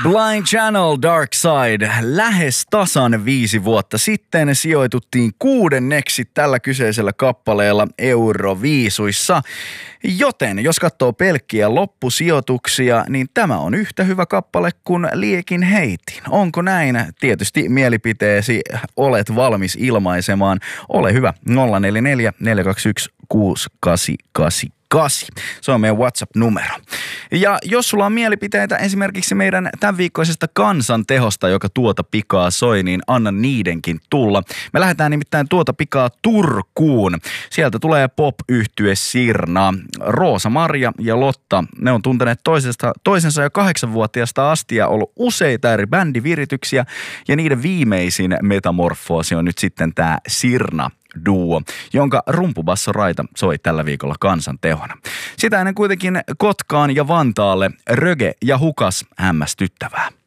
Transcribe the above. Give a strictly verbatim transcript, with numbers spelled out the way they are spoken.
Blind Channel Dark Side. Lähes tasan viisi vuotta sitten sijoituttiin kuudenneksi tällä kyseisellä kappaleella Euroviisuissa. Joten jos katsoo pelkkiä loppusijoituksia, niin tämä on yhtä hyvä kappale kuin Liekin heitin. Onko näin? Tietysti mielipiteesi olet valmis ilmaisemaan. Ole hyvä. nolla neljä neljä neljä kaksi yksi kuusi kahdeksan kahdeksan. Kasi. Se on meidän WhatsApp-numero. Ja jos sulla on mielipiteitä esimerkiksi meidän tämän viikkoisesta kansantehosta, joka tuota pikaa soi, niin anna niidenkin tulla. Me lähdetään nimittäin tuota pikaa Turkuun. Sieltä tulee pop-yhtye Sirna. Roosa Maria ja Lotta, ne on tunteneet toisesta, toisensa jo kahdeksanvuotiaasta asti ja ollut useita eri bändivirityksiä. Ja niiden viimeisin metamorfoosi on nyt sitten tämä Sirna duo, jonka rumpubassoraita soi tällä viikolla kansantehona. Sitä ennen kuitenkin Kotkaan ja Vantaalle Röge ja Hukas hämmästyttävää.